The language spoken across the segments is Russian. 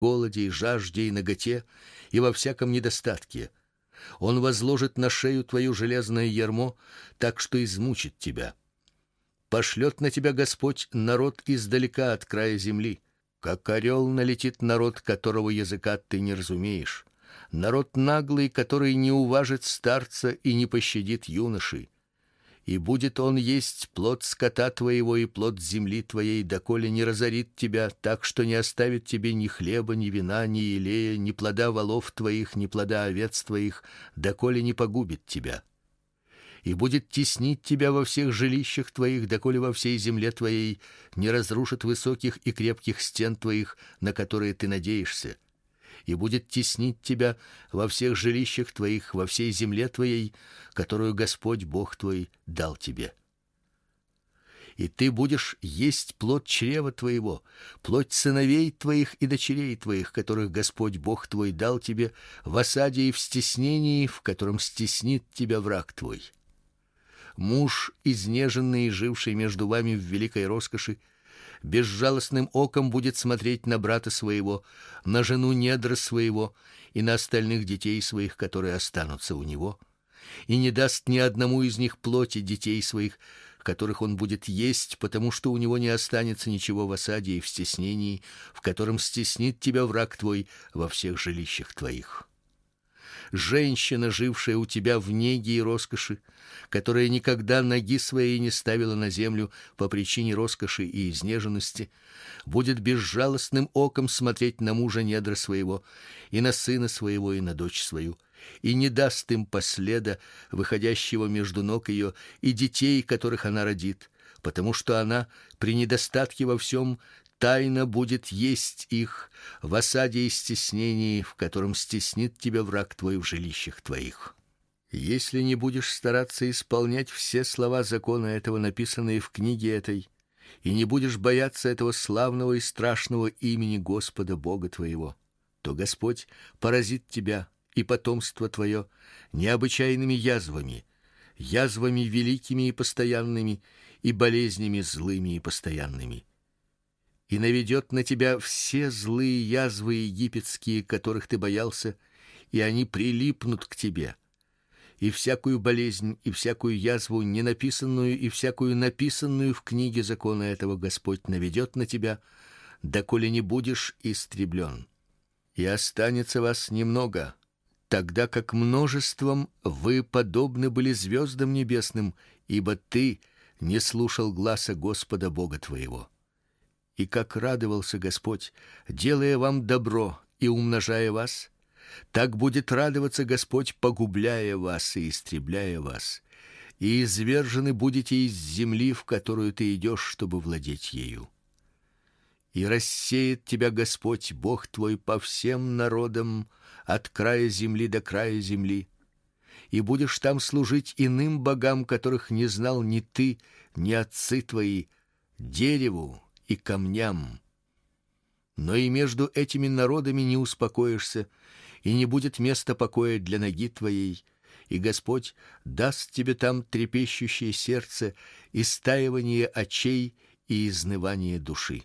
голоде и жажде и наготе и во всяком недостатке. Он возложит на шею твою железное ярмо, так что измучит тебя. Пошлет на тебя Господь народ издалека от края земли. Как орел налетит народ, которого языка ты не разумеешь. Народ наглый, который не уважит старца и не пощадит юноши. И будет он есть плод скота твоего и плод земли твоей, доколе не разорит тебя, так что не оставит тебе ни хлеба, ни вина, ни елея, ни плода волов твоих, ни плода овец твоих, доколе не погубит тебя. И будет теснить тебя во всех жилищах твоих, доколе во всей земле твоей не разрушит высоких и крепких стен твоих, на которые ты надеешься. И будет теснить тебя во всех жилищах твоих, во всей земле твоей, которую Господь Бог твой дал тебе. И ты будешь есть плод чрева твоего, плоть сыновей твоих и дочерей твоих, которых Господь Бог твой дал тебе в осаде и в стеснении, в котором стеснит тебя враг твой. Муж, изнеженный и живший между вами в великой роскоши, безжалостным оком будет смотреть на брата своего, на жену недра своего и на остальных детей своих, которые останутся у него, и не даст ни одному из них плоти детей своих, которых он будет есть, потому что у него не останется ничего в осаде и в стеснении, в котором стеснит тебя враг твой во всех жилищах твоих. Женщина, жившая у тебя в неге и роскоши, которая никогда ноги своей не ставила на землю по причине роскоши и изнеженности, будет безжалостным оком смотреть на мужа недра своего, и на сына своего, и на дочь свою, и не даст им последа, выходящего между ног ее, и детей, которых она родит, потому что она при недостатке во всем тайно будет есть их в осаде и стеснении, в котором стеснит тебя враг твой в жилищах твоих. Если не будешь стараться исполнять все слова закона этого, написанные в книге этой, и не будешь бояться этого славного и страшного имени Господа Бога твоего, то Господь поразит тебя и потомство твое необычайными язвами, язвами великими и постоянными, и болезнями злыми и постоянными. И наведет на тебя все злые язвы египетские, которых ты боялся, и они прилипнут к тебе. И всякую болезнь, и всякую язву ненаписанную, и всякую написанную в книге закона этого Господь наведет на тебя, доколе не будешь истреблен. И останется вас немного, тогда как множеством вы подобны были звездам небесным, ибо ты не слушал гласа Господа Бога твоего. И как радовался Господь, делая вам добро и умножая вас, так будет радоваться Господь, погубляя вас и истребляя вас, и извержены будете из земли, в которую ты идешь, чтобы владеть ею. И рассеет тебя Господь Бог твой по всем народам от края земли до края земли, и будешь там служить иным богам, которых не знал ни ты, ни отцы твои, дереву и камням. Но и между этими народами не успокоишься, и не будет места покоя для ноги твоей, и Господь даст тебе там трепещущее сердце, истаивание очей и изнывание души.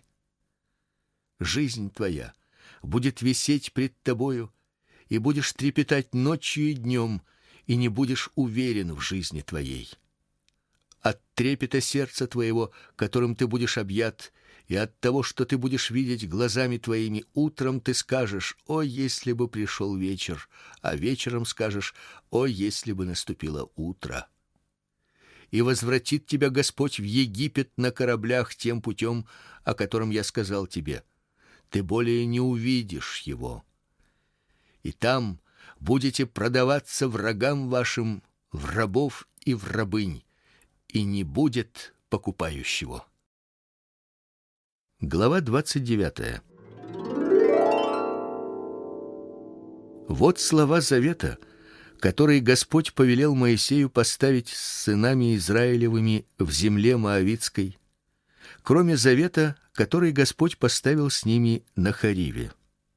Жизнь твоя будет висеть пред тобою, и будешь трепетать ночью и днем, и не будешь уверен в жизни твоей. От трепета сердца твоего, которым ты будешь объят, и от того, что ты будешь видеть глазами твоими, утром ты скажешь: «О, если бы пришел вечер», а вечером скажешь: «О, если бы наступило утро». И возвратит тебя Господь в Египет на кораблях тем путем, о котором я сказал тебе. Ты более не увидишь его. И там будете продаваться врагам вашим в рабов и в рабынь, и не будет покупающего. Глава 29. Вот слова завета, который Господь повелел Моисею поставить с сынами Израилевыми в земле моавитской, кроме завета, который Господь поставил с ними на Хориве.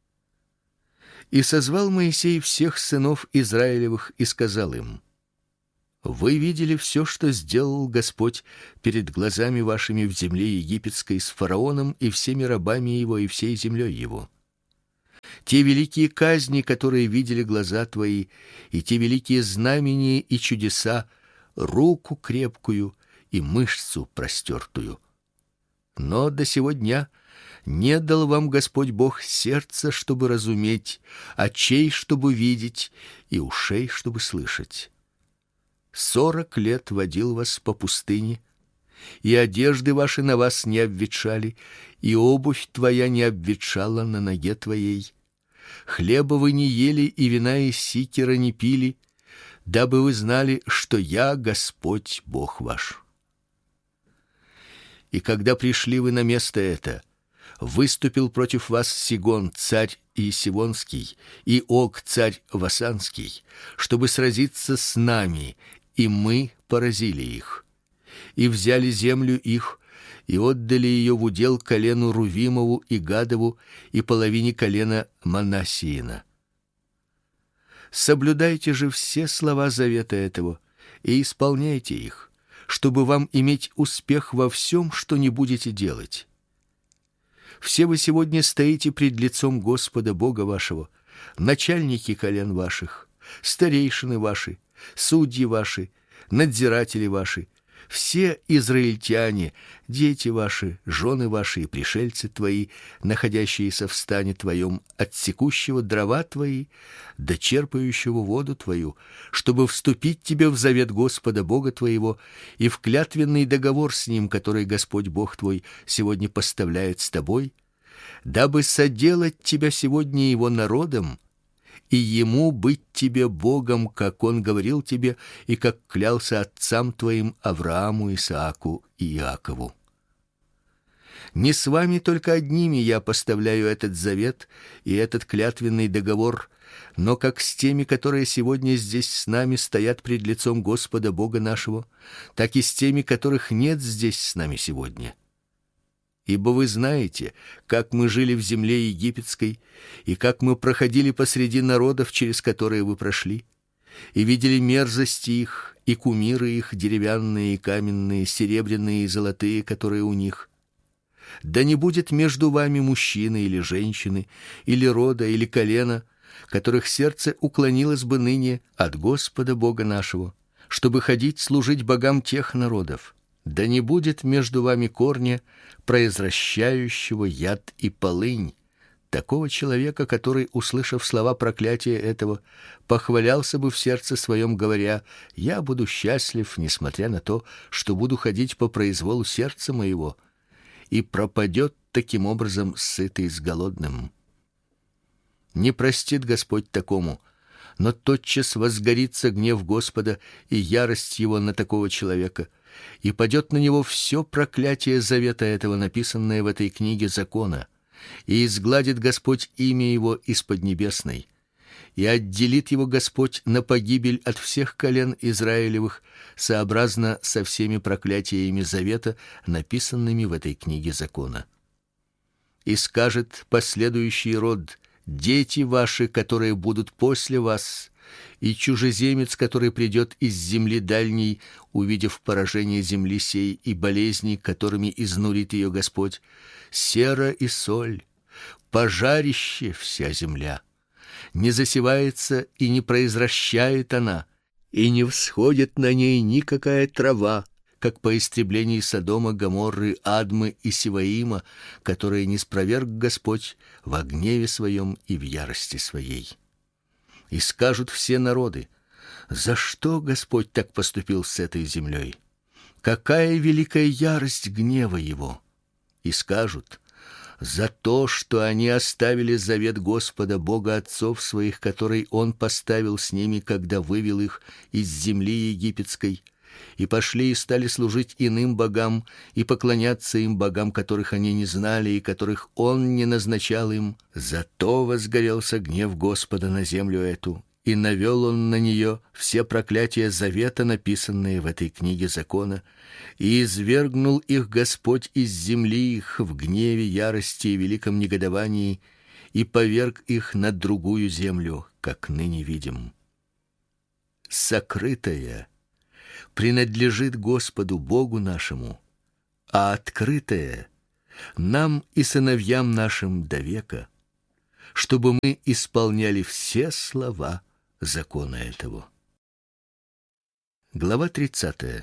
И созвал Моисей всех сынов Израилевых и сказал им: Вы видели все, что сделал Господь перед глазами вашими в земле египетской с фараоном и всеми рабами его и всей землей его. те великие казни, которые видели глаза твои, и те великие знамения и чудеса, руку крепкую и мышцу простертую. Но до сего дня не дал вам Господь Бог сердца, чтобы разуметь, очей, чтобы видеть, и ушей, чтобы слышать. 40 лет водил вас по пустыне, и одежды ваши на вас не обветшали, и обувь твоя не обветшала на ноге твоей. Хлеба вы не ели, и вина из сикера не пили, дабы вы знали, что я Господь Бог ваш. И когда пришли вы на место это, выступил против вас Сигон, царь Иесивонский, и Ог, царь Васанский, чтобы сразиться с нами, и мы поразили их, и взяли землю их, и отдали ее в удел колену Рувимову и Гадову и половине колена Манассиина. Соблюдайте же все слова завета этого и исполняйте их, чтобы вам иметь успех во всем, что не будете делать. Все вы сегодня стоите пред лицом Господа Бога вашего, начальники колен ваших, старейшины ваши, судьи ваши, надзиратели ваши, все израильтяне, дети ваши, жены ваши и пришельцы твои, находящиеся в стане твоем, отсекущего дрова твои, да черпающего воду твою, чтобы вступить тебе в завет Господа Бога твоего и в клятвенный договор с ним, который Господь Бог твой сегодня поставляет с тобой, дабы соделать тебя сегодня его народом, и ему быть тебе Богом, как он говорил тебе и как клялся отцам твоим Аврааму, Исааку и Иакову. Не с вами только одними я поставляю этот завет и этот клятвенный договор, но как с теми, которые сегодня здесь с нами стоят пред лицом Господа Бога нашего, так и с теми, которых нет здесь с нами сегодня. Ибо вы знаете, как мы жили в земле египетской, и как мы проходили посреди народов, через которые вы прошли, и видели мерзости их, и кумиры их, деревянные и каменные, серебряные и золотые, которые у них. Да не будет между вами мужчины или женщины, или рода, или колена, которых сердце уклонилось бы ныне от Господа Бога нашего, чтобы ходить служить богам тех народов. Да не будет между вами корня, произвращающего яд и полынь, такого человека, который, услышав слова проклятия этого, похвалялся бы в сердце своем, говоря: «Я буду счастлив, несмотря на то, что буду ходить по произволу сердца моего», и пропадет таким образом сытый с голодным. Не простит Господь такому, но тотчас возгорится гнев Господа и ярость его на такого человека, и падет на него все проклятие завета этого, написанное в этой книге закона, и изгладит Господь имя его из поднебесной, и отделит его Господь на погибель от всех колен Израилевых, сообразно со всеми проклятиями завета, написанными в этой книге закона. И скажет последующий род: дети ваши, которые будут после вас, и чужеземец, который придет из земли дальней, увидев поражение земли сей и болезни, которыми изнурит ее Господь, сера и соль, пожарище вся земля. Не засевается и не произращает она, и не всходит на ней никакая трава, как по истреблении Содома, Гоморры, Адмы и Севаима, которые ниспроверг Господь во гневе своем и в ярости своей. И скажут все народы: за что Господь так поступил с этой землей? Какая великая ярость гнева его! И скажут: за то, что они оставили завет Господа Бога отцов своих, который он поставил с ними, когда вывел их из земли египетской, и пошли и стали служить иным богам и поклоняться им богам, которых они не знали и которых он не назначал им. Зато возгорелся гнев Господа на землю эту, и навел он на нее все проклятия завета, написанные в этой книге закона, и извергнул их Господь из земли их в гневе, ярости и великом негодовании, и поверг их на другую землю, как ныне видим. Сокрытое принадлежит Господу Богу нашему, а открытое нам и сыновьям нашим до века, чтобы мы исполняли все слова закона этого. Глава 30.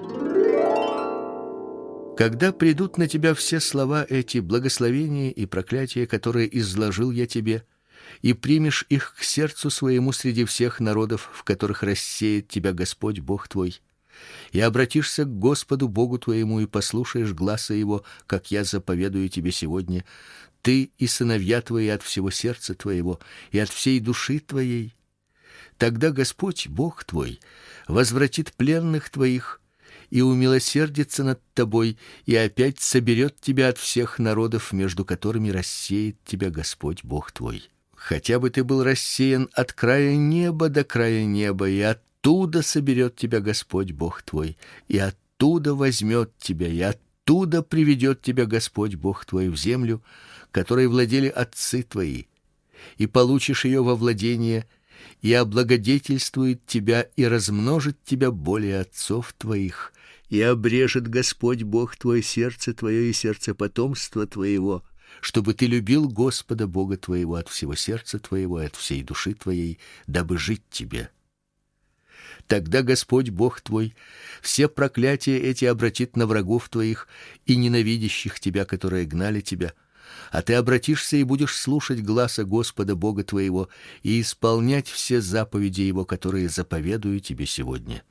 Когда придут на тебя все слова эти, благословения и проклятия, которые изложил я тебе, и примешь их к сердцу своему среди всех народов, в которых рассеет тебя Господь Бог твой, и обратишься к Господу Богу твоему и послушаешь гласа его, как я заповедую тебе сегодня, ты и сыновья твои от всего сердца твоего и от всей души твоей, тогда Господь Бог твой возвратит пленных твоих и умилосердится над тобой, и опять соберет тебя от всех народов, между которыми рассеет тебя Господь Бог твой. Хотя бы ты был рассеян от края неба до края неба, и оттуда соберет тебя Господь Бог твой, и оттуда возьмет тебя, и оттуда приведет тебя Господь Бог твой в землю, которой владели отцы твои, и получишь ее во владение, и облагодетельствует тебя и размножит тебя более отцов твоих, и обрежет Господь Бог твой сердце твое и сердце потомства твоего, чтобы ты любил Господа Бога твоего от всего сердца твоего и от всей души твоей, дабы жить тебе. Тогда Господь Бог твой все проклятия эти обратит на врагов твоих и ненавидящих тебя, которые гнали тебя, а ты обратишься и будешь слушать гласа Господа Бога твоего и исполнять все заповеди его, которые заповедую тебе сегодня.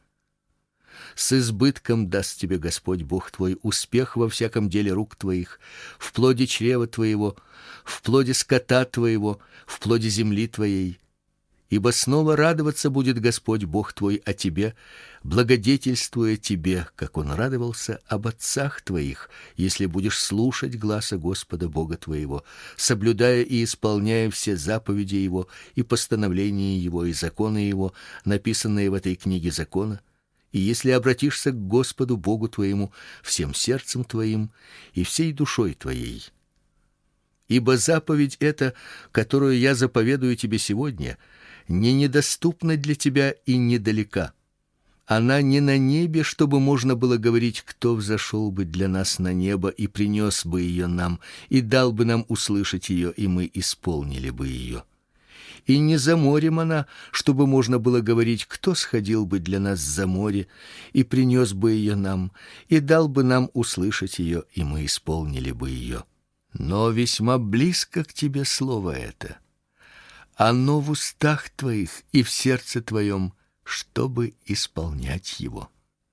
С избытком даст тебе Господь Бог твой успех во всяком деле рук твоих, в плоде чрева твоего, в плоде скота твоего, в плоде земли твоей. Ибо снова радоваться будет Господь Бог твой о тебе, благодетельствуя тебе, как Он радовался об отцах твоих, если будешь слушать гласа Господа Бога твоего, соблюдая и исполняя все заповеди Его и постановления Его и законы Его, написанные в этой книге закона, и если обратишься к Господу Богу твоему всем сердцем твоим и всей душой твоей. Ибо заповедь эта, которую я заповедую тебе сегодня, не недоступна для тебя и недалека. Она не на небе, чтобы можно было говорить, кто взошел бы для нас на небо и принес бы ее нам, и дал бы нам услышать ее, и мы исполнили бы ее. И не за морем она, чтобы можно было говорить, кто сходил бы для нас за море и принес бы ее нам, и дал бы нам услышать ее, и мы исполнили бы ее. Но весьма близко к тебе слово это. Оно в устах твоих и в сердце твоем, чтобы исполнять его.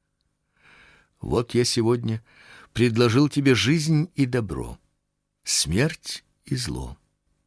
Вот я сегодня предложил тебе жизнь и добро, смерть и зло.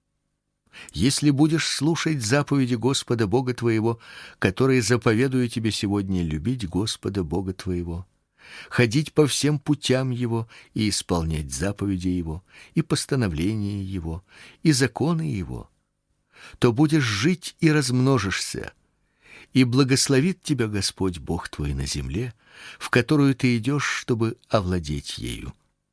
Если будешь слушать заповеди Господа Бога твоего, которые заповедую тебе сегодня, любить Господа Бога твоего, ходить по всем путям Его и исполнять заповеди Его, и постановления Его, и законы Его, то будешь жить и размножишься, и благословит тебя Господь Бог твой на земле, в которую ты идешь, чтобы овладеть ею.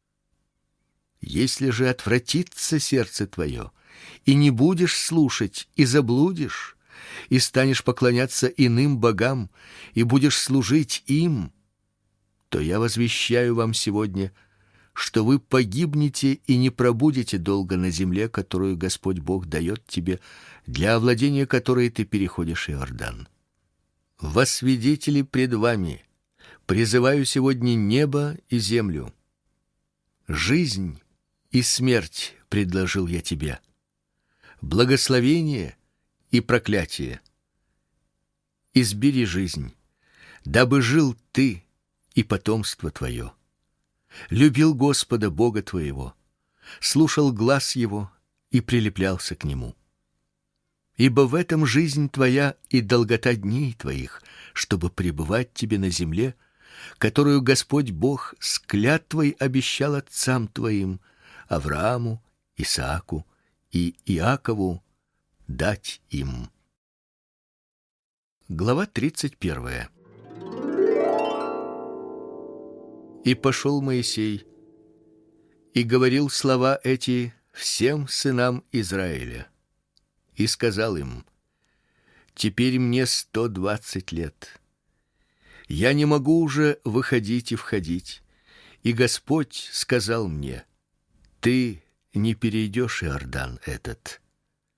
Если же отвратится сердце твое, и не будешь слушать, и заблудишь, и станешь поклоняться иным богам, и будешь служить им, то я возвещаю вам сегодня, что вы погибнете и не пробудете долго на земле, которую Господь Бог дает тебе, для овладения которой ты переходишь Иордан. Во свидетели пред вами призываю сегодня небо и землю. Жизнь и смерть предложил я тебе, благословение и проклятие. Избери жизнь, дабы жил ты и потомство твое. Любил Господа Бога твоего, слушал глас Его и прилеплялся к Нему. Ибо в этом жизнь твоя и долгота дней твоих, чтобы пребывать тебе на земле, которую Господь Бог с клятвой обещал отцам твоим, Аврааму, Исааку и Иакову, дать им. Глава 31. И пошел Моисей и говорил слова эти всем сынам Израиля, и сказал им: теперь мне 120 лет. Я не могу уже выходить и входить. И Господь сказал мне: ты не перейдешь Иордан этот.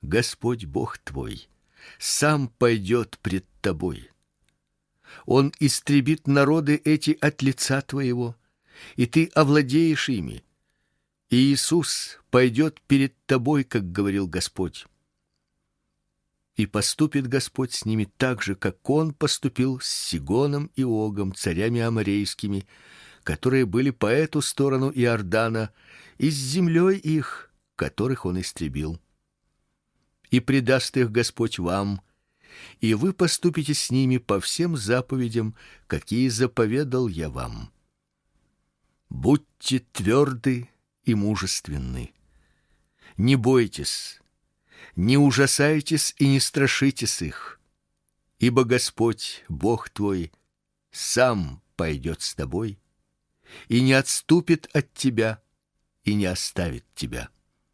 Господь Бог твой сам пойдет пред тобой. Он истребит народы эти от лица твоего, и ты овладеешь ими. И Иисус пойдет перед тобой, как говорил Господь. И поступит Господь с ними так же, как Он поступил с Сигоном и Огом, царями аморейскими, которые были по эту сторону Иордана, и с землей их, которых Он истребил. И предаст их Господь вам, и вы поступите с ними по всем заповедям, какие заповедал я вам. Будьте тверды и мужественны. Не бойтесь, не ужасайтесь и не страшитесь их, ибо Господь, Бог твой, сам пойдет с тобой и не отступит от тебя и не оставит тебя.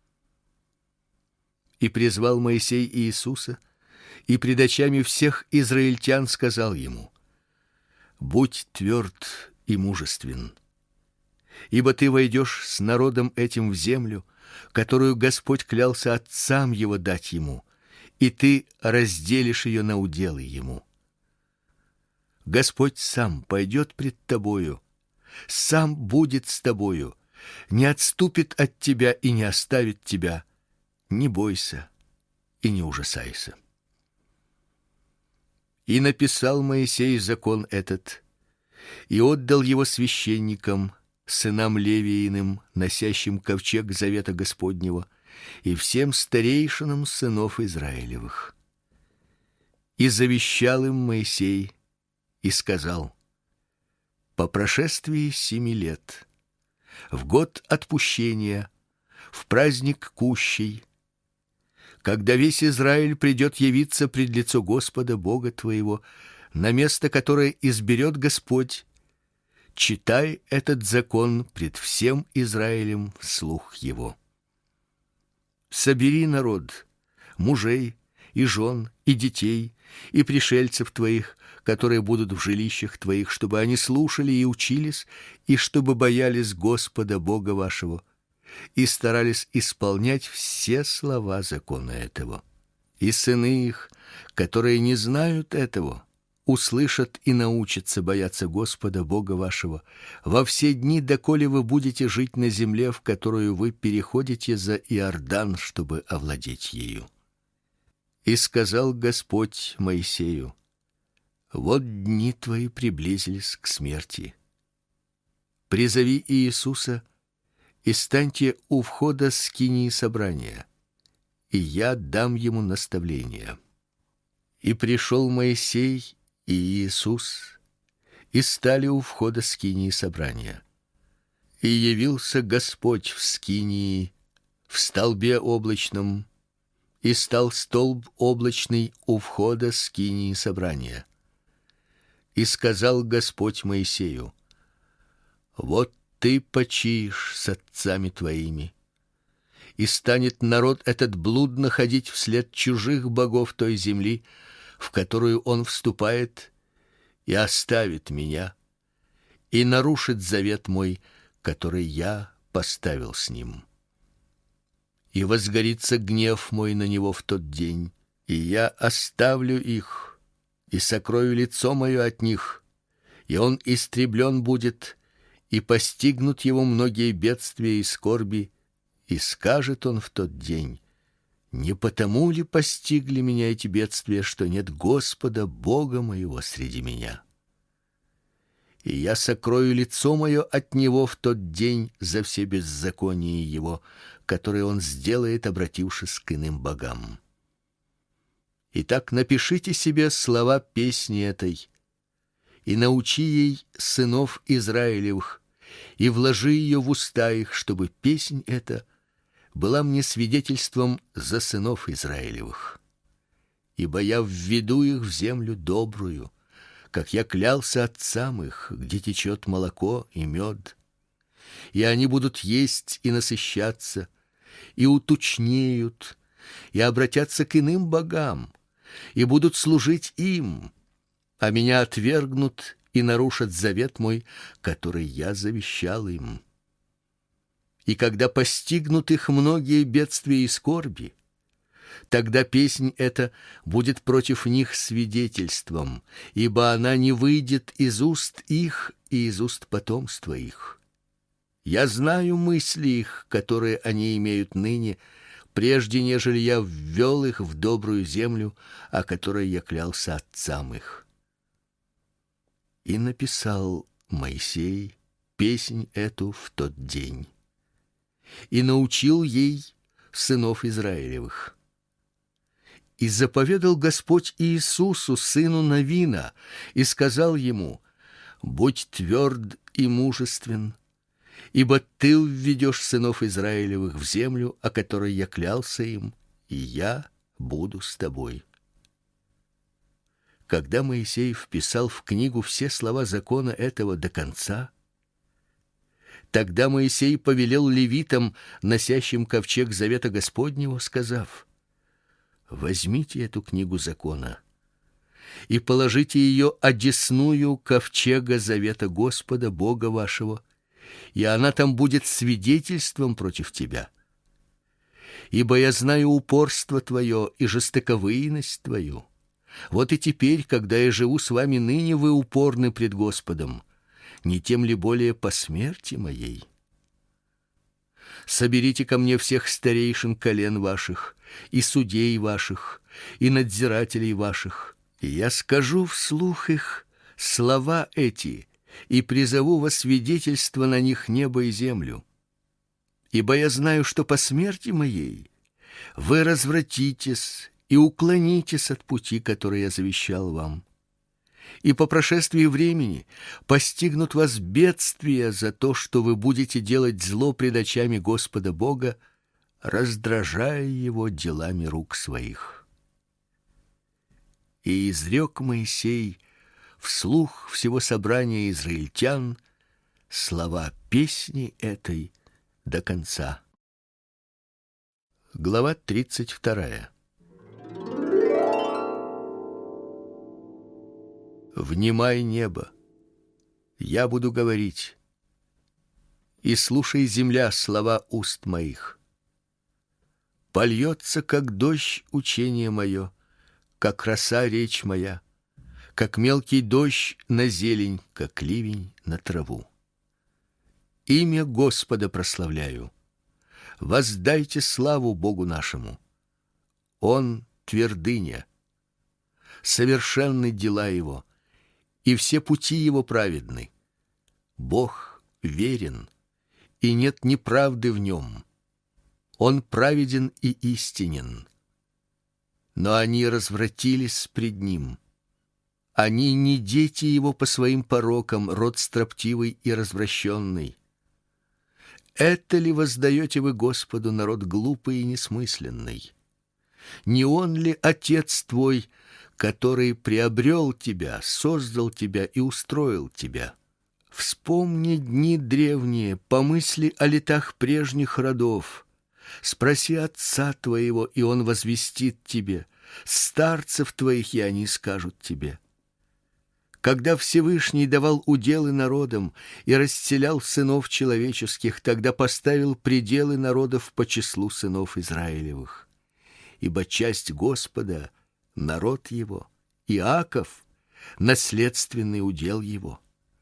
И призвал Моисей Иисуса, и пред очами всех израильтян сказал ему: будь тверд и мужествен, ибо ты войдешь с народом этим в землю, которую Господь клялся отцам его дать ему, и ты разделишь ее на уделы ему. Господь сам пойдет пред тобою, сам будет с тобою, не отступит от тебя и не оставит тебя. Не бойся и не ужасайся. И написал Моисей закон этот, и отдал его священникам, сынам Левииным, носящим ковчег завета Господнего, и всем старейшинам сынов Израилевых. И завещал им Моисей и сказал: по прошествии 7 лет, в год отпущения, в праздник Кущей, когда весь Израиль придет явиться пред лицо Господа Бога твоего на место, которое изберет Господь, читай этот закон пред всем Израилем вслух его. Собери народ, мужей и жен и детей и пришельцев твоих, которые будут в жилищах твоих, чтобы они слушали и учились, и чтобы боялись Господа Бога вашего, и старались исполнять все слова закона этого. И сыны их, которые не знают этого, услышат и научатся бояться Господа Бога вашего во все дни, доколе вы будете жить на земле, в которую вы переходите за Иордан, чтобы овладеть ею. И сказал Господь Моисею: вот дни твои приблизились к смерти. Призови Иисуса и станьте у входа скинии собрания, и я дам ему наставление. И пришел Моисей и Иисус, и стали у входа скинии собрания. И явился Господь в скинии, в столбе облачном, и стал столб облачный у входа скинии собрания. И сказал Господь Моисею: вот ты почиешь с отцами твоими, и станет народ этот блудно ходить вслед чужих богов той земли, в которую он вступает, и оставит меня, и нарушит завет мой, который я поставил с ним. И возгорится гнев мой на него в тот день, и я оставлю их, и сокрою лицо мое от них, и он истреблен будет, и постигнут его многие бедствия и скорби, и скажет он в тот день: не потому ли постигли меня эти бедствия, что нет Господа Бога моего среди меня? И я сокрою лицо мое от него в тот день за все беззакония его, которые он сделает, обратившись к иным богам. Итак, напишите себе слова песни этой, и научи ей сынов Израилевых, и вложи ее в уста их, чтобы песнь эта была мне свидетельством за сынов Израилевых. Ибо я введу их в землю добрую, как я клялся отцам их, где течет молоко и мед. И они будут есть и насыщаться, и утучнеют, и обратятся к иным богам, и будут служить им, а меня отвергнут и нарушат завет мой, который я завещал им. И когда постигнут их многие бедствия и скорби, Тогда песнь эта будет против них свидетельством, ибо она не выйдет из уст их и из уст потомства их. Я знаю мысли их, которые они имеют ныне, прежде нежели я ввел их в добрую землю, о которой я клялся отцам их. И написал Моисей песнь эту в тот день, и научил ей сынов Израилевых. И заповедал Господь Иисусу, сыну Навина, и сказал ему: «Будь тверд и мужествен, ибо ты введешь сынов Израилевых в землю, о которой я клялся им, и я буду с тобой». Когда Моисей вписал в книгу все слова закона этого до конца, тогда Моисей повелел левитам, носящим ковчег завета Господнего, сказав: «Возьмите эту книгу закона и положите ее одесную ковчега завета Господа Бога вашего, и она там будет свидетельством против тебя. Ибо я знаю упорство твое и жестоковыйность твою. Вот и теперь, когда я живу с вами ныне, вы упорны пред Господом, не тем ли более по смерти моей? Соберите ко мне всех старейшин колен ваших, и судей ваших, и надзирателей ваших, и я скажу вслух их слова эти, и призову во свидетельство на них небо и землю. Ибо я знаю, что по смерти моей вы развратитесь и уклонитесь от пути, который я завещал вам. И по прошествии времени постигнут вас бедствия за то, что вы будете делать зло пред очами Господа Бога, раздражая его делами рук своих. И изрек Моисей вслух всего собрания израильтян слова песни этой до конца. Глава 32. Внимай, небо, я буду говорить, и слушай, земля, слова уст моих. Польется, как дождь, учение мое, как роса речь моя, как мелкий дождь на зелень, как ливень на траву. Имя Господа прославляю. Воздайте славу Богу нашему. Он твердыня, совершенны дела его, и все пути его праведны. Бог верен, и нет неправды в нем. Он праведен и истинен. Но они развратились пред ним. Они не дети его по своим порокам, род строптивый и развращенный. Это ли воздаете вы Господу, народ глупый и несмысленный? Не он ли Отец твой, который приобрел тебя, создал тебя и устроил тебя? Вспомни дни древние, помысли о летах прежних родов. Спроси отца твоего, и он возвестит тебе, старцев твоих, и они скажут тебе. Когда Всевышний давал уделы народам и расселял сынов человеческих, тогда поставил пределы народов по числу сынов Израилевых. Ибо часть Господа — народ его, Иаков — наследственный удел его.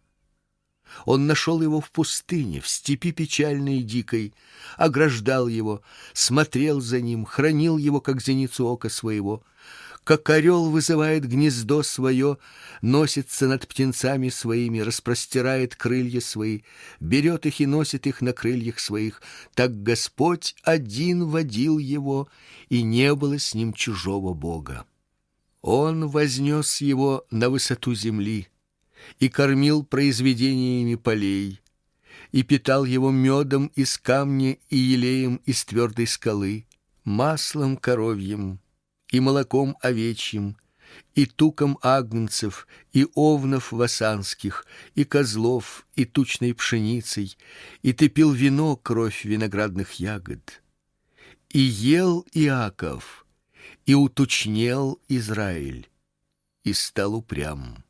Он нашел его в пустыне, в степи печальной и дикой, ограждал его, смотрел за ним, хранил его, как зеницу ока своего. Как орел вызывает гнездо свое, носится над птенцами своими, распростирает крылья свои, берет их и носит их на крыльях своих, так Господь один водил его, и не было с ним чужого Бога. Он вознес его на высоту земли, и кормил произведениями полей, и питал его медом из камня и елеем из твердой скалы, маслом коровьим и молоком овечьим, и туком агнцев, и овнов васанских, и козлов, и тучной пшеницей, и ты пил вино, кровь виноградных ягод. И ел Иаков, и утучнел Израиль, и стал упрям.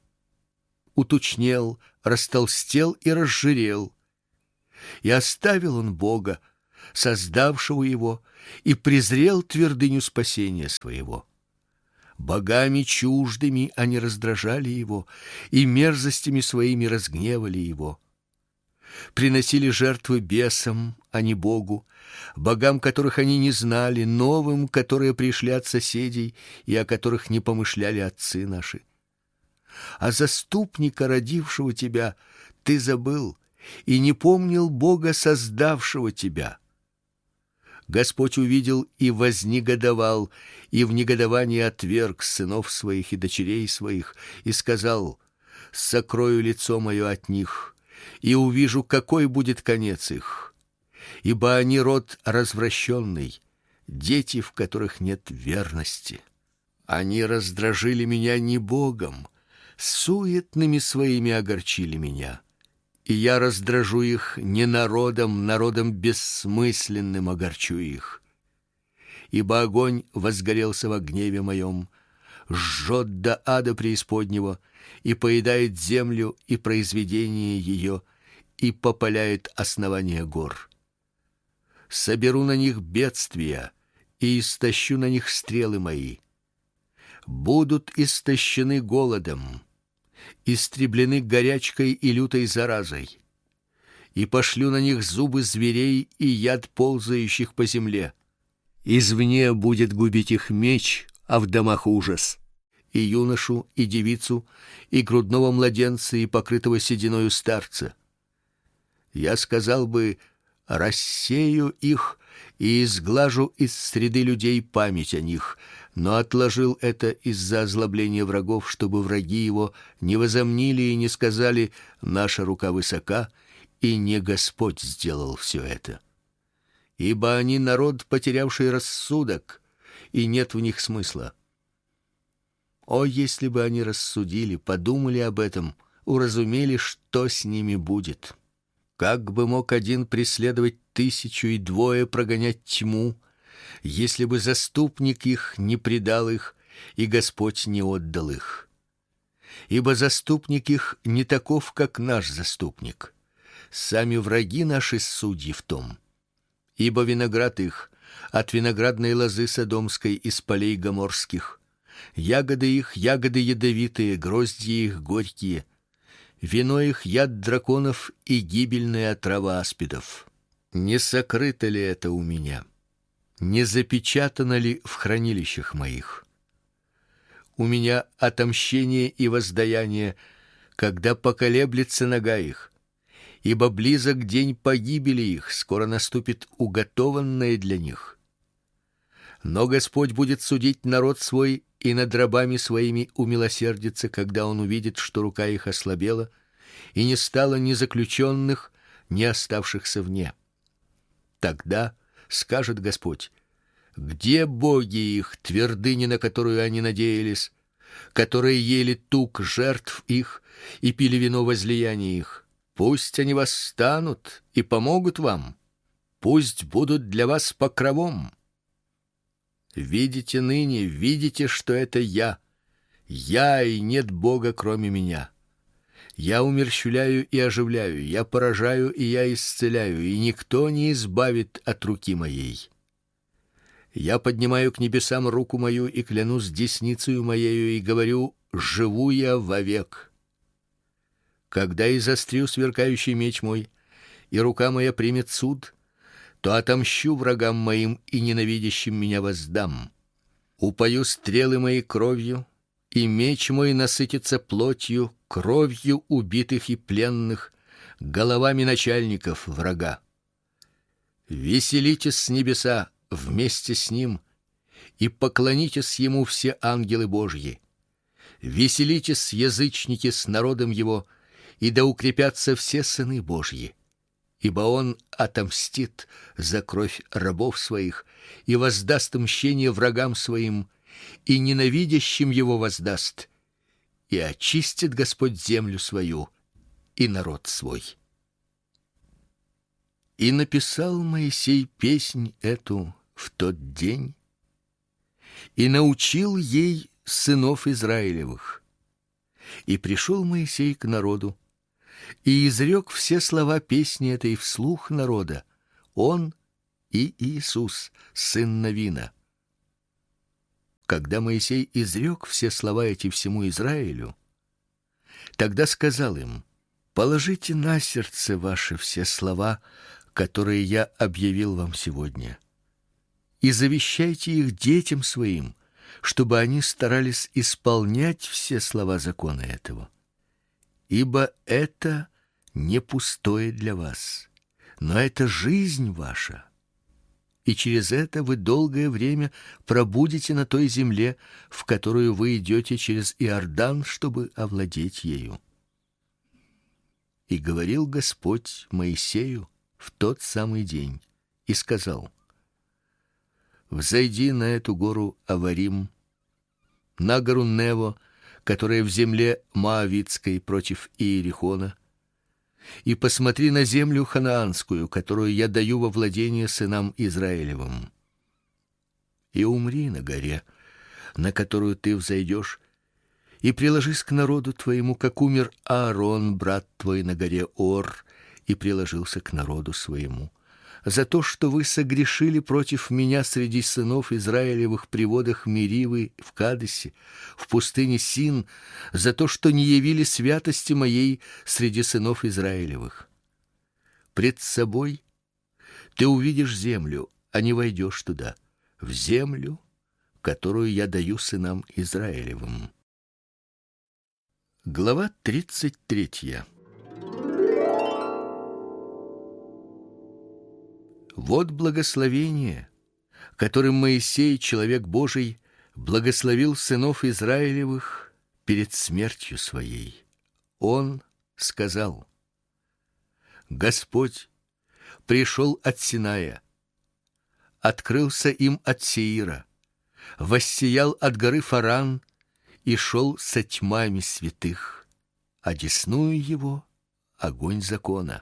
Утучнел, растолстел и разжирел. И оставил он Бога, создавшего его, и презрел твердыню спасения своего. Богами чуждыми они раздражали его, и мерзостями своими разгневали его. Приносили жертвы бесам, а не Богу, богам, которых они не знали, новым, которые пришли от соседей и о которых не помышляли отцы наши. А заступника, родившего тебя, ты забыл и не помнил Бога, создавшего тебя. Господь увидел и вознегодовал, и в негодовании отверг сынов своих и дочерей своих, и сказал: сокрою лицо мое от них, и увижу, какой будет конец их. Ибо они род развращенный, дети, в которых нет верности. Они раздражили меня не Богом, суетными своими огорчили меня. И я раздражу их не народом, народом бессмысленным огорчу их. Ибо огонь возгорелся во гневе моем, жжет до ада преисподнего, и поедает землю и произведение ее, и попаляет основания гор. Соберу на них бедствия, и истощу на них стрелы мои. Будут истощены голодом, истреблены горячкой и лютой заразой, и пошлю на них зубы зверей и яд ползающих по земле. Извне будет губить их меч, а в домах ужас. И юношу, и девицу, и грудного младенца, и покрытого сединою старца. Я сказал бы: рассею их и изглажу из среды людей память о них, но отложил это из-за озлобления врагов, чтобы враги его не возомнили и не сказали: наша рука высока, и не Господь сделал все это. Ибо они народ, потерявший рассудок, и нет в них смысла. О, если бы они рассудили, подумали об этом, уразумели, что с ними будет. Как бы мог один преследовать тысячу и двое прогонять тьму, если бы заступник их не предал их, и Господь не отдал их? Ибо заступник их не таков, как наш заступник. Сами враги наши судьи в том. Ибо виноград их от виноградной лозы содомской из полей гоморских, ягоды их ягоды ядовитые, гроздья их горькие, вино их яд драконов и гибельная отрава аспидов. Не сокрыто ли это у меня? Не запечатано ли в хранилищах моих? У меня отомщение и воздаяние, когда поколеблется нога их, ибо близок день погибели их, скоро наступит уготованное для них. Но Господь будет судить народ свой, и над рабами своими умилосердится, когда он увидит, что рука их ослабела, и не стало ни заключенных, ни оставшихся вне. Тогда скажет Господь: где боги их, твердыни, на которую они надеялись, которые ели тук жертв их и пили вино возлияния их? Пусть они восстанут и помогут вам, пусть будут для вас покровом. Видите ныне, видите, что это я и нет Бога кроме меня. Я умерщвляю и оживляю, я поражаю и я исцеляю, и никто не избавит от руки моей. Я поднимаю к небесам руку мою и клянусь десницею моею и говорю: живу я вовек. Когда изострю сверкающий меч мой, и рука моя примет суд, то отомщу врагам моим и ненавидящим меня воздам. Упою стрелы мои кровью, и меч мой насытится плотью, кровью убитых и пленных, головами начальников врага. Веселитесь с небеса вместе с ним, и поклонитесь ему все ангелы Божьи. Веселитесь, язычники, с народом его, и да укрепятся все сыны Божьи. Ибо он отомстит за кровь рабов своих и воздаст мщение врагам своим, и ненавидящим его воздаст, и очистит Господь землю свою и народ свой. И написал Моисей песнь эту в тот день, и научил ей сынов Израилевых. И пришел Моисей к народу, и изрек все слова песни этой вслух народа, он и Иисус, сын Навина. Когда Моисей изрек все слова эти всему Израилю, тогда сказал им: положите на сердце ваше все слова, которые я объявил вам сегодня, и завещайте их детям своим, чтобы они старались исполнять все слова закона этого. Ибо это не пустое для вас, но это жизнь ваша. И через это вы долгое время пробудете на той земле, в которую вы идете через Иордан, чтобы овладеть ею. И говорил Господь Моисею в тот самый день и сказал: взойди на эту гору Аварим, на гору Нево, которая в земле Моавитской против Иерихона, и посмотри на землю ханаанскую, которую я даю во владение сынам Израилевым. И умри на горе, на которую ты взойдешь, и приложись к народу твоему, как умер Аарон, брат твой, на горе Ор, и приложился к народу своему, за то, что вы согрешили против меня среди сынов Израилевых при водах Меривы в Кадесе, в пустыне Син, за то, что не явили святости моей среди сынов Израилевых. Пред собой ты увидишь землю, а не войдешь туда, в землю, которую я даю сынам Израилевым. Глава 33. Вот благословение, которым Моисей, человек Божий, благословил сынов Израилевых перед смертью своей. Он сказал: Господь пришел от Синая, открылся им от Сеира, воссиял от горы Фаран и шел со тьмами святых, а десную его огонь закона.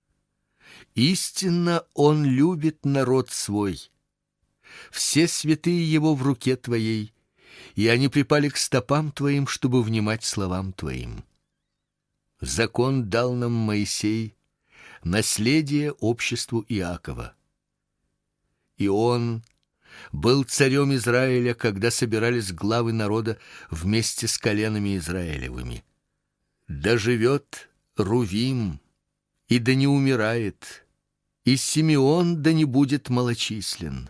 Истинно он любит народ свой. Все святые его в руке твоей, и они припали к стопам твоим, чтобы внимать словам твоим. Закон дал нам Моисей, наследие обществу Иакова. И он был царем Израиля, когда собирались главы народа вместе с коленами Израилевыми. Да живет Рувим, и да не умирает, и Симеон да не будет малочислен.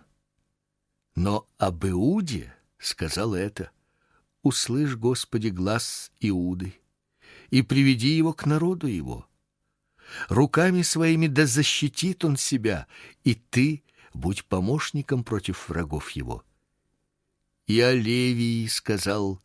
Но об Иуде сказал это: услышь, Господи, глас Иуды, и приведи его к народу его. Руками своими да защитит он себя, и ты будь помощником против врагов его. И о Левии сказал: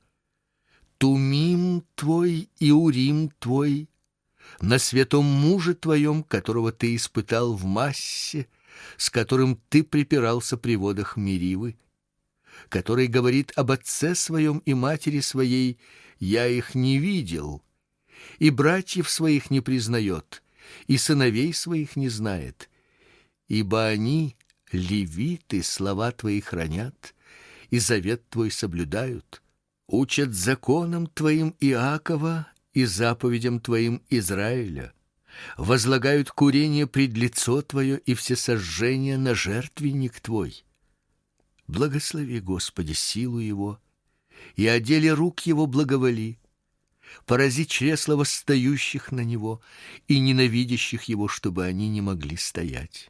Тумим твой и Урим твой на святом муже твоем, которого ты испытал в Массе, с которым ты припирался при водах Меривы, который говорит об отце своем и матери своей: я их не видел, и братьев своих не признает, и сыновей своих не знает, ибо они, левиты, слова твои хранят, и завет твой соблюдают, учат законам твоим Иакова и заповедям твоим Израиля, возлагают курение пред лицо твое и всесожжение на жертвенник твой. Благослови, Господи, силу его, и о деле рук его благоволи. Порази чресла восстающих на него и ненавидящих его, чтобы они не могли стоять.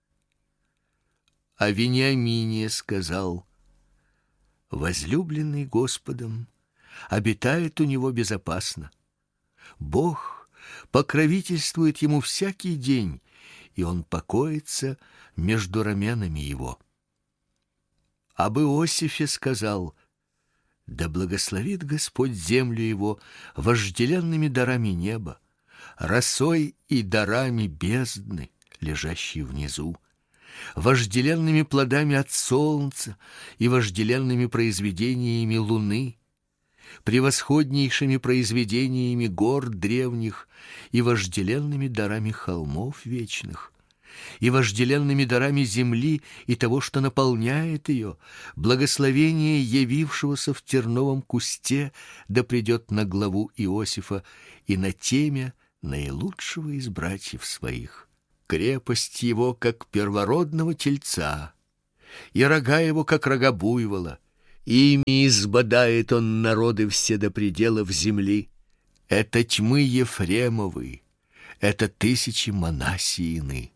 О Вениамине сказал: возлюбленный Господом обитает у него безопасно. Бог покровительствует ему всякий день, и он покоится между раменами его. Об Иосифе сказал: да благословит Господь землю его вожделенными дарами неба, росой и дарами бездны, лежащей внизу, вожделенными плодами от солнца и вожделенными произведениями луны, превосходнейшими произведениями гор древних и вожделенными дарами холмов вечных, и вожделенными дарами земли и того, что наполняет ее, благословение явившегося в терновом кусте да придет на главу Иосифа и на темя наилучшего из братьев своих. крепость его, как первородного тельца, и рога его, как рога буйвола. Ими избодает он народы все до пределов земли. Это тьмы Ефремовы, это тысячи Манассиины.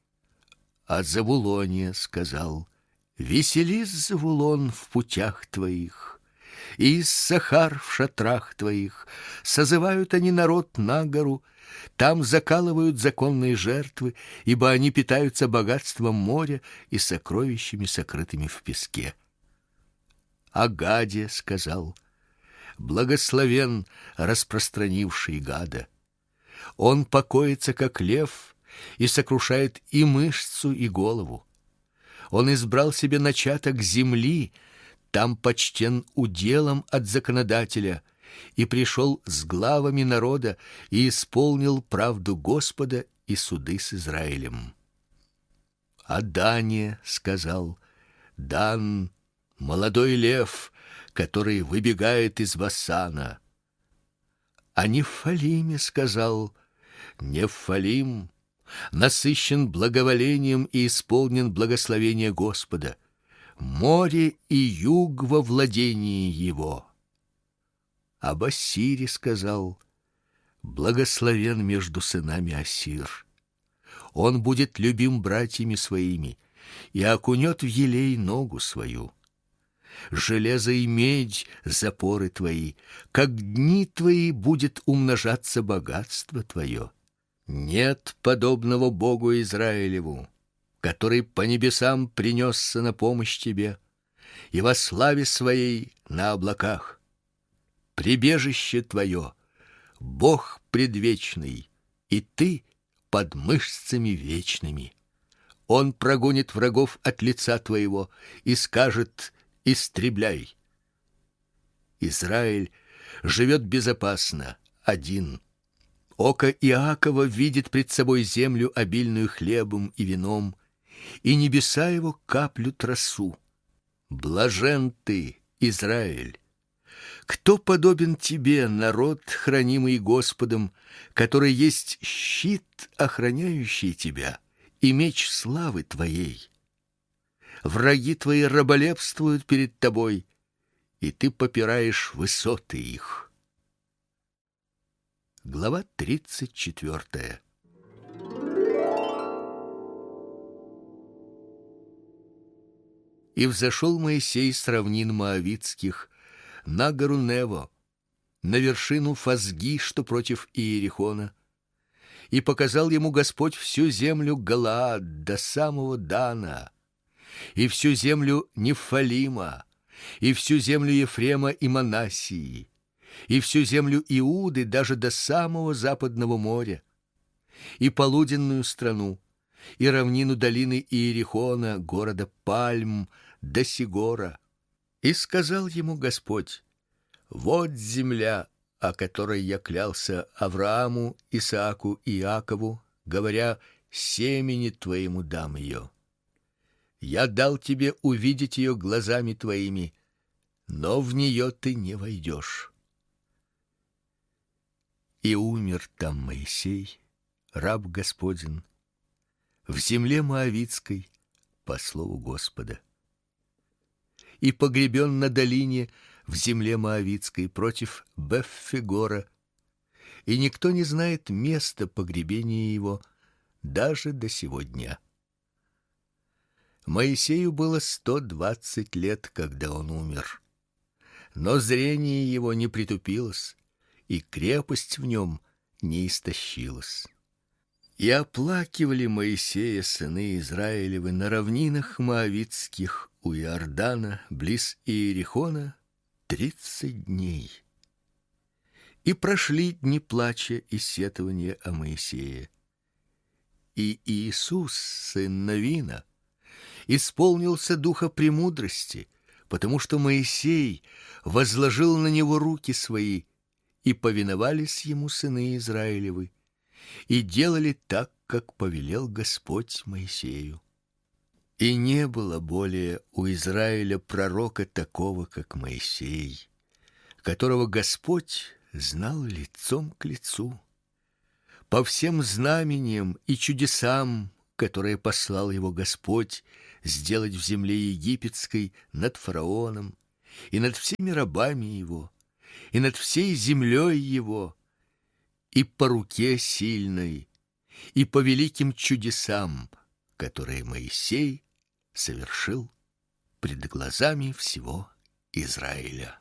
А Завулоне сказал: веселись, Завулон, в путях твоих, и Иссахар в шатрах твоих. Созывают они народ на гору, там закалывают законные жертвы, ибо они питаются богатством моря и сокровищами, сокрытыми в песке. А Гаде сказал: благословен распространивший Гада. Он покоится, как лев, и сокрушает и мышцу, и голову. Он избрал себе начаток земли, там почтен уделом от законодателя, и пришел с главами народа и исполнил правду Господа и суды с Израилем. А Дане сказал: Дан, молодой лев, который выбегает из Басана. А Нефалиме сказал: Нефалим насыщен благоволением и исполнен благословения Господа. Море и юг во владении его. Об Ассире сказал: благословен между сынами Ассир. Он будет любим братьями своими и окунет в елей ногу свою. Железо и медь запоры твои, как дни твои будет умножаться богатство твое. Нет подобного Богу Израилеву, который по небесам принесся на помощь тебе и во славе своей на облаках. Прибежище твое, Бог предвечный, и ты под мышцами вечными. Он прогонит врагов от лица твоего и скажет: истребляй. Израиль живет безопасно, один. Око Иакова видит пред собой землю, обильную хлебом и вином, и небеса его каплют росу. Блажен ты, Израиль! Кто подобен тебе, народ, хранимый Господом, который есть щит, охраняющий тебя, и меч славы твоей? Враги твои раболепствуют перед тобой, и ты попираешь высоты их. Глава 34. И взошел Моисей с равнин моавитских на гору Нево, на вершину Фазги, что против Иерихона, и показал ему Господь всю землю Галаад до самого Дана, и всю землю Нефалима, и всю землю Ефрема и Манассии, и всю землю Иуды даже до самого западного моря, и полуденную страну, и равнину долины Иерихона, города Пальм, до Сигора. И сказал ему Господь: вот земля, о которой я клялся Аврааму, Исааку и Иакову, говоря: семени твоему дам ее. Я дал тебе увидеть ее глазами твоими, но в нее ты не войдешь. И умер там Моисей, раб Господень, в земле моавитской, по слову Господа. И погребен на долине в земле моавитской против Беффегора, и никто не знает места погребения его даже до сего дня. Моисею было 120 лет, когда он умер, но зрение его не притупилось, и крепость в нем не истощилась. И оплакивали Моисея сыны Израилевы на равнинах моавитских у Иордана, близ Иерихона, 30 дней. И прошли дни плача и сетования о Моисее. И Иисус, сын Навина, исполнился духа премудрости, потому что Моисей возложил на него руки свои, и повиновались ему сыны Израилевы, и делали так, как повелел Господь Моисею. И не было более у Израиля пророка такого, как Моисей, которого Господь знал лицом к лицу, по всем знамениям и чудесам, которые послал его Господь сделать в земле египетской над фараоном и над всеми рабами его, и над всей землей его, и по руке сильной, и по великим чудесам, которые Моисей совершил пред глазами всего Израиля.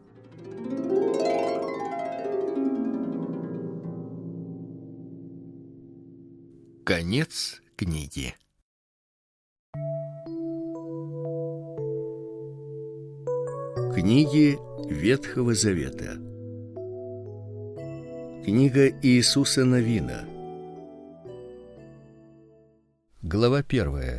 Конец книги. Книги Ветхого Завета. Книга Иисуса Навина. Глава 1.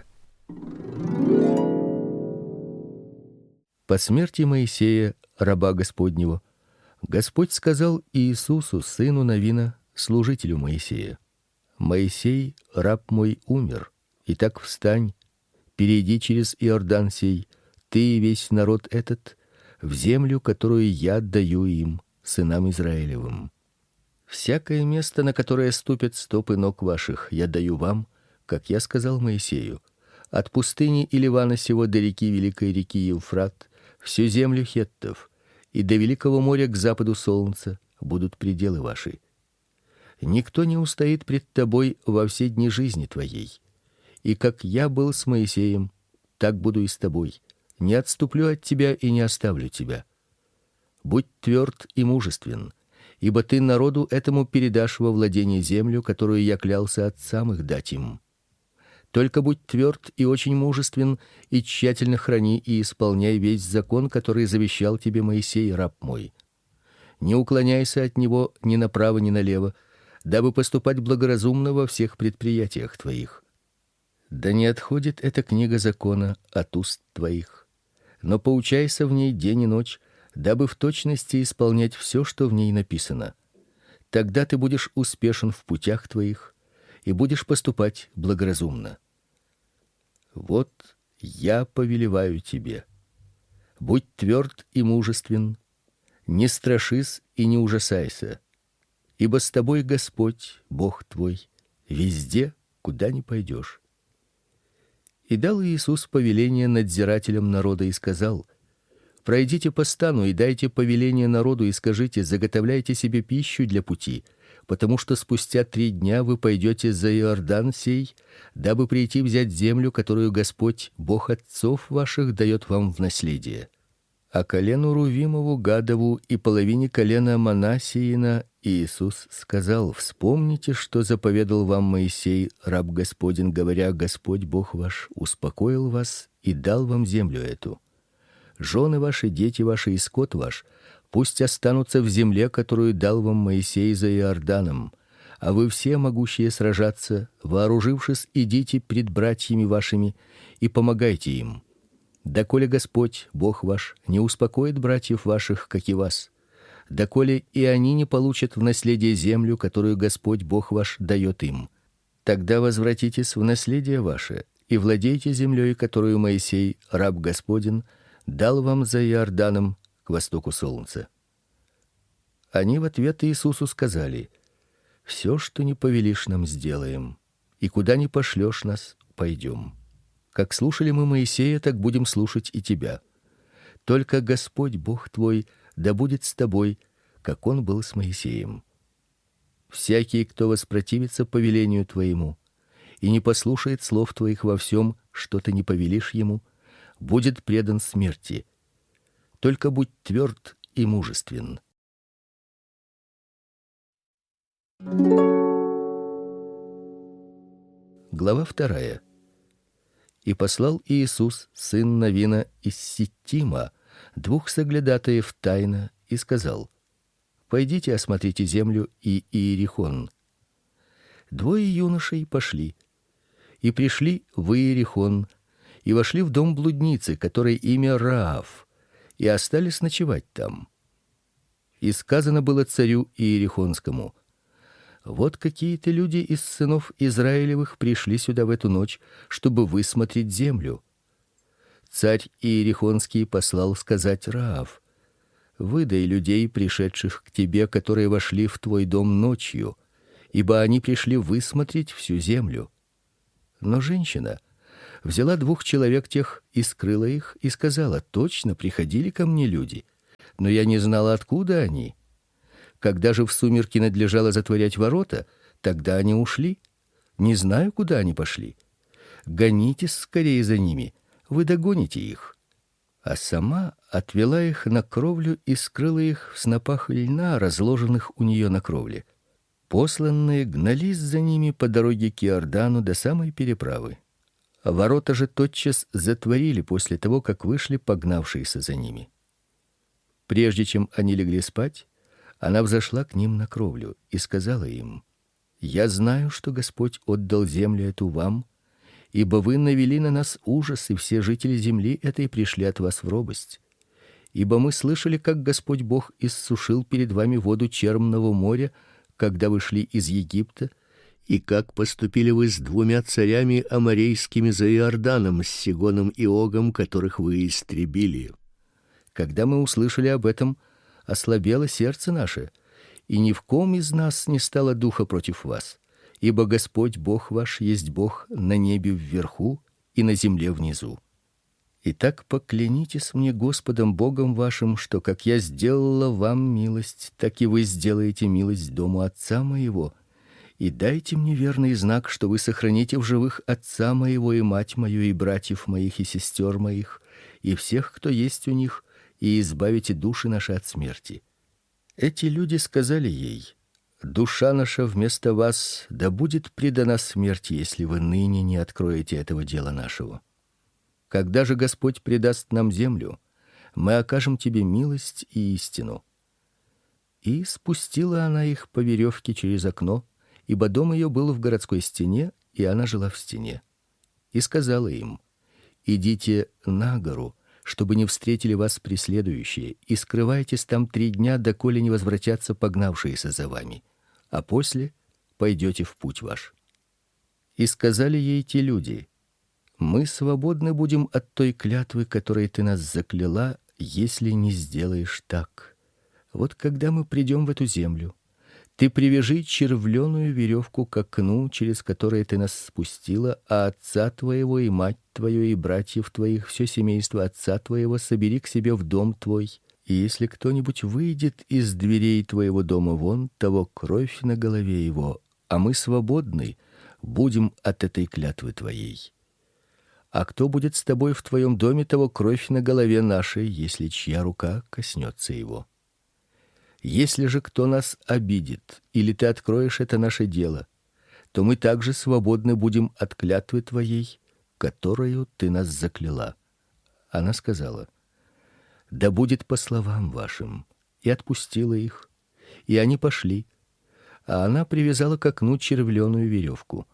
По смерти Моисея, раба Господнего, Господь сказал Иисусу, сыну Навина, служителю Моисея: Моисей, раб мой, умер. Итак, встань, перейди через Иордан сей, ты и весь народ этот, в землю, которую я даю им, сынам Израилевым. Всякое место, на которое ступят стопы ног ваших, я даю вам, как я сказал Моисею, от пустыни и Ливана сего до реки великой реки Евфрат, всю землю хеттов, и до великого моря к западу солнца будут пределы ваши. Никто не устоит пред тобой во все дни жизни твоей. И как я был с Моисеем, так буду и с тобой. Не отступлю от тебя и не оставлю тебя. Будь тверд и мужествен, ибо ты народу этому передашь во владение землю, которую я клялся отцам их дать им. Только будь тверд и очень мужествен, и тщательно храни и исполняй весь закон, который завещал тебе Моисей, раб мой. Не уклоняйся от него ни направо, ни налево, дабы поступать благоразумно во всех предприятиях твоих. Да не отходит эта книга закона от уст твоих, но поучайся в ней день и ночь, дабы в точности исполнять все, что в ней написано. Тогда ты будешь успешен в путях твоих и будешь поступать благоразумно. Вот я повелеваю тебе: будь тверд и мужествен, не страшись и не ужасайся, ибо с тобой Господь, Бог твой, везде, куда ни пойдешь. И дал Иисус повеление надзирателям народа и сказал: пройдите по стану и дайте повеление народу и скажите: заготовляйте себе пищу для пути, потому что спустя 3 дня вы пойдете за Иордан сей, дабы прийти взять землю, которую Господь, Бог отцов ваших, дает вам в наследие. А колену Рувимову, Гадову и половине колена Манассиина Иисус сказал: вспомните, что заповедал вам Моисей, раб Господин, говоря: Господь Бог ваш успокоил вас и дал вам землю эту. Жены ваши, дети ваши и скот ваш пусть останутся в земле, которую дал вам Моисей за Иорданом, а вы все, могущие сражаться, вооружившись, идите пред братьями вашими и помогайте им. Доколе Господь, Бог ваш, не успокоит братьев ваших, как и вас, доколе и они не получат в наследие землю, которую Господь, Бог ваш, дает им. Тогда возвратитесь в наследие ваше и владейте землей, которую Моисей, раб Господин, дал вам за Иорданом к востоку солнца. Они в ответ Иисусу сказали: все, что не повелишь нам, сделаем, и куда ни пошлешь нас, пойдем. Как слушали мы Моисея, так будем слушать и тебя. Только Господь Бог твой да будет с тобой, как он был с Моисеем. Всякий, кто воспротивится повелению твоему и не послушает слов твоих во всем, что ты не повелишь ему, будет предан смерти. Только будь тверд и мужествен. Глава 2. И послал Иисус, сын Навина, из Ситтима 2 соглядатаев тайно и сказал: пойдите осмотрите землю и Иерихон. 2 юношей пошли и пришли в Иерихон и вошли в дом блудницы, которой имя Раав, и остались ночевать там. И сказано было царю Иерихонскому: вот какие-то люди из сынов Израилевых пришли сюда в эту ночь, чтобы высмотреть землю. Царь Иерихонский послал сказать Раав: выдай людей, пришедших к тебе, которые вошли в твой дом ночью, ибо они пришли высмотреть всю землю. Но женщина взяла 2 человек тех и скрыла их, и сказала: точно приходили ко мне люди, но я не знала, откуда они. Когда же в сумерки надлежало затворять ворота, тогда они ушли. Не знаю, куда они пошли. Гонитесь скорее за ними, вы догоните их. А сама отвела их на кровлю и скрыла их в снопах льна, разложенных у нее на кровле. Посланные гнались за ними по дороге к Иордану до самой переправы. Ворота же тотчас затворили после того, как вышли погнавшиеся за ними. Прежде чем они легли спать, она взошла к ним на кровлю и сказала им: я знаю, что Господь отдал землю эту вам, ибо вы навели на нас ужас, и все жители земли этой пришли от вас в робость. Ибо мы слышали, как Господь Бог иссушил перед вами воду Чермного моря, когда вы шли из Египта, и как поступили вы с 2 царями аморейскими за Иорданом, с Сигоном и Огом, которых вы истребили. Когда мы услышали об этом, ослабело сердце наше, и ни в ком из нас не стало духа против вас, ибо Господь Бог ваш есть Бог на небе вверху и на земле внизу. Итак, поклянитесь мне Господом Богом вашим, что как я сделала вам милость, так и вы сделаете милость дому отца моего, и дайте мне верный знак, что вы сохраните в живых отца моего и мать мою и братьев моих и сестер моих и всех, кто есть у них, и избавите души наши от смерти. Эти люди сказали ей: душа наша вместо вас да будет предана смерти, если вы ныне не откроете этого дела нашего. Когда же Господь предаст нам землю, мы окажем тебе милость и истину. И спустила она их по веревке через окно, ибо дом ее был в городской стене, и она жила в стене. И сказала им: идите на гору, чтобы не встретили вас преследующие, и скрывайтесь там 3 дня, доколе не возвратятся погнавшиеся за вами, а после пойдете в путь ваш. И сказали ей те люди: мы свободны будем от той клятвы, которой ты нас закляла, если не сделаешь так. Вот когда мы придем в эту землю, ты привяжи червленую веревку к окну, через которое ты нас спустила, а отца твоего и мать твою и братьев твоих, все семейство отца твоего собери к себе в дом твой. И если кто-нибудь выйдет из дверей твоего дома вон, того кровь на голове его, а мы свободны будем от этой клятвы твоей. А кто будет с тобой в твоем доме, того кровь на голове нашей, если чья рука коснется его. Если же кто нас обидит, или ты откроешь это наше дело, то мы также свободны будем от клятвы твоей, которую ты нас закляла. Она сказала: да будет по словам вашим, и отпустила их, и они пошли, а она привязала к окну червленую веревку.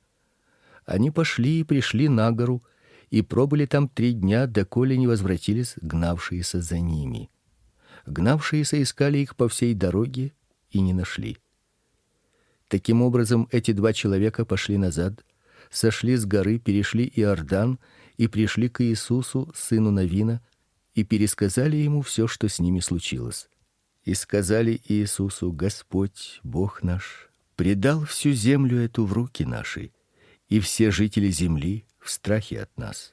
Они пошли и пришли на гору, и пробыли там 3 дня, доколе не возвратились гнавшиеся за ними. Гнавшиеся искали их по всей дороге и не нашли. Таким образом, эти 2 человека пошли назад, сошли с горы, перешли Иордан и пришли к Иисусу, сыну Навина, и пересказали ему все, что с ними случилось. И сказали Иисусу: Господь, Бог наш, предал всю землю эту в руки наши, и все жители земли в страхе от нас.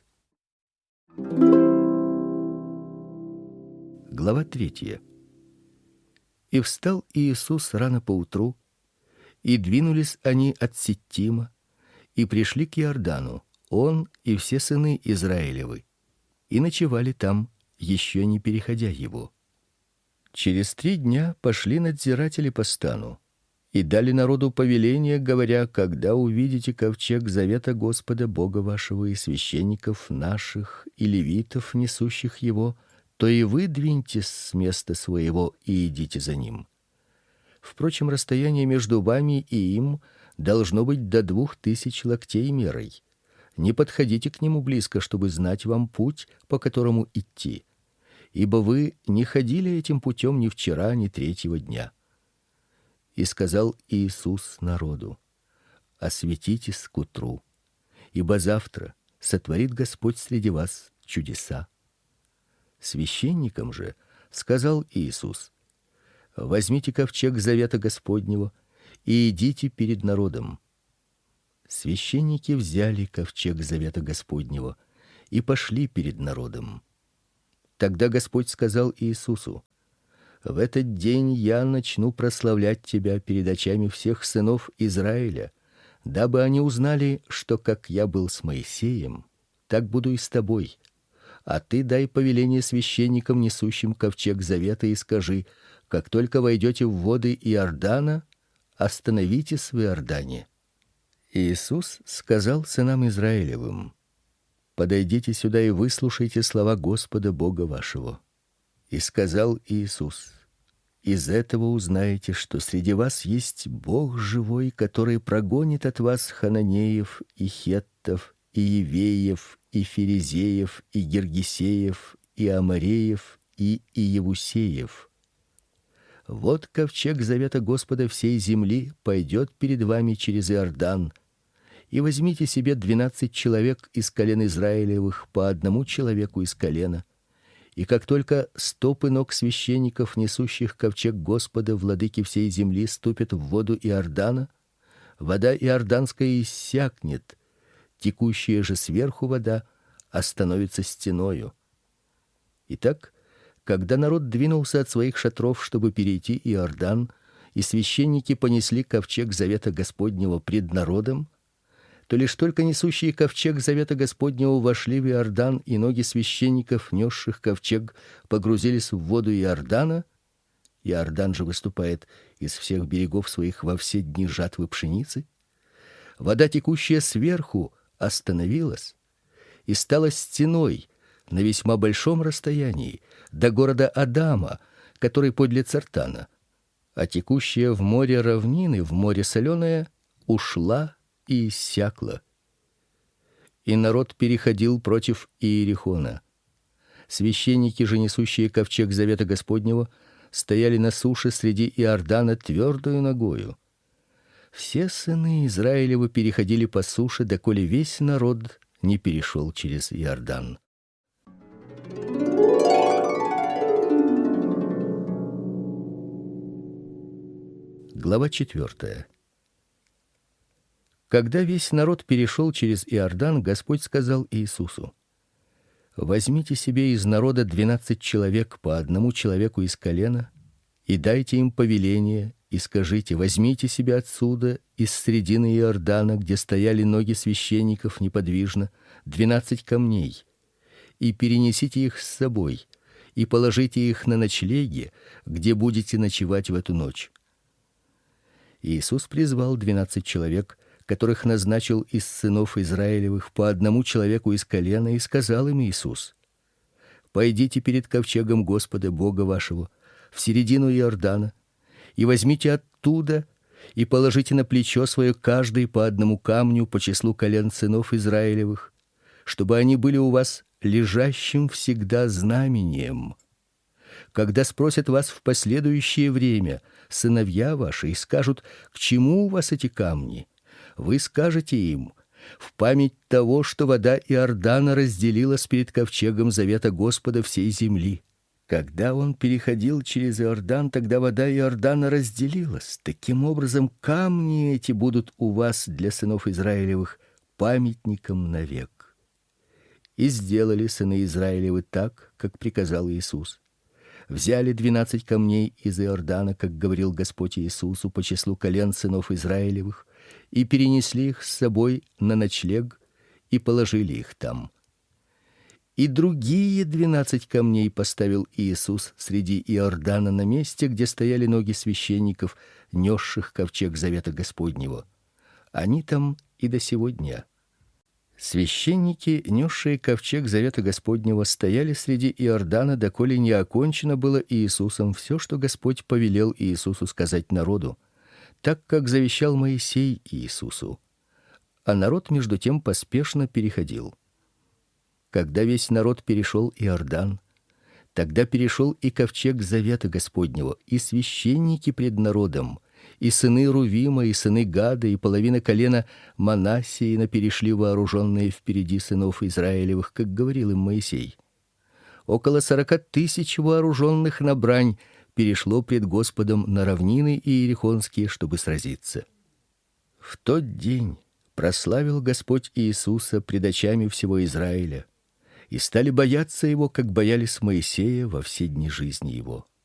Глава 3. И встал Иисус рано поутру, и двинулись они от Ситтима, и пришли к Иордану, он и все сыны Израилевы, и ночевали там, еще не переходя его. Через 3 дня пошли надзиратели по стану и дали народу повеление, говоря: когда увидите ковчег завета Господа Бога вашего и священников наших и левитов, несущих его, то и вы двиньтесь с места своего и идите за ним. Впрочем, расстояние между вами и им должно быть до 2000 локтей мерой. Не подходите к нему близко, чтобы знать вам путь, по которому идти, ибо вы не ходили этим путем ни вчера, ни 3-го дня. И сказал Иисус народу: осветитесь к утру, ибо завтра сотворит Господь среди вас чудеса. Священникам же сказал Иисус: возьмите ковчег завета Господнего и идите перед народом. Священники взяли ковчег завета Господнего и пошли перед народом. Тогда Господь сказал Иисусу: в этот день я начну прославлять тебя перед очами всех сынов Израиля, дабы они узнали, что как я был с Моисеем, так буду и с тобой. А ты дай повеление священникам, несущим ковчег завета, и скажи: как только войдете в воды Иордана, остановитесь в Иордане. Иисус сказал сынам Израилевым: подойдите сюда и выслушайте слова Господа Бога вашего. И сказал Иисус: из этого узнаете, что среди вас есть Бог живой, который прогонит от вас хананеев и хеттов и евеев и ферезеев и гиргесеев и амореев и иевусеев. Вот ковчег завета Господа всей земли пойдет перед вами через Иордан. И возьмите себе 12 человек из колен Израилевых, по одному человеку из колена. И как только стопы ног священников, несущих ковчег Господа, владыки всей земли, ступят в воду Иордана, вода иорданская иссякнет, текущая же сверху вода остановится стеною. Итак, когда народ двинулся от своих шатров, чтобы перейти Иордан, и священники понесли ковчег завета Господнего пред народом, то лишь только несущие ковчег завета Господнего вошли в Иордан, и ноги священников, несших ковчег, погрузились в воду Иордана. Иордан же выступает из всех берегов своих во все дни жатвы пшеницы. Вода, текущая сверху, остановилась и стала стеной на весьма большом расстоянии до города Адама, который подле Цартана, а текущая в море равнины, в море соленое, ушла и иссякла. И народ переходил против Иерихона. Священники же, несущие ковчег завета Господнего, стояли на суше среди Иордана твердою ногою. Все сыны Израилевы переходили по суше, доколе весь народ не перешел через Иордан. Глава 4. Когда весь народ перешел через Иордан, Господь сказал Иисусу: возьмите себе из народа 12 человек, по одному человеку из колена, и дайте им повеление, и скажите: возьмите себе отсюда, из средины Иордана, где стояли ноги священников неподвижно, 12 камней, и перенесите их с собой, и положите их на ночлеги, где будете ночевать в эту ночь. Иисус призвал 12 человек, которых назначил из сынов Израилевых, по одному человеку из колена, и сказал им Иисус: пойдите перед ковчегом Господа Бога вашего в середину Иордана, и возьмите оттуда и положите на плечо свое каждый по одному камню по числу колен сынов Израилевых, чтобы они были у вас лежащим всегда знамением. Когда спросят вас в последующее время сыновья ваши и скажут: к чему у вас эти камни, вы скажете им: в память того, что вода Иордана разделилась перед ковчегом завета Господа всей земли. Когда он переходил через Иордан, тогда вода Иордана разделилась. Таким образом, камни эти будут у вас для сынов Израилевых памятником навек. И сделали сыны Израилевы так, как приказал Иисус. Взяли 12 камней из Иордана, как говорил Господь Иисусу, по числу колен сынов Израилевых, и перенесли их с собой на ночлег и положили их там. И другие 12 камней поставил Иисус среди Иордана на месте, где стояли ноги священников, несших ковчег завета Господнего. Они там и до сего дня. Священники, несшие ковчег завета Господнего, стояли среди Иордана, доколе не окончено было Иисусом все, что Господь повелел Иисусу сказать народу, так как завещал Моисей Иисусу. А народ между тем поспешно переходил. Когда весь народ перешел Иордан, тогда перешел и ковчег завета Господнего, и священники пред народом, и сыны Рувима, и сыны Гада, и половина колена Манассеина перешли вооруженные впереди сынов Израилевых, как говорил им Моисей. Около 40 000 вооруженных на брань перешло пред Господом на равнины иерихонские, чтобы сразиться. В тот день прославил Господь Иисуса пред очами всего Израиля, и стали бояться его, как боялись Моисея во все дни жизни его.